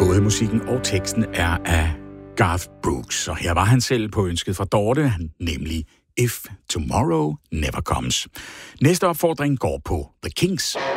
Både musikken og teksten er af Garth Brooks, og her var han selv på ønsket fra Dorte, nemlig If Tomorrow Never Comes. Næste opfordring går på The Kings.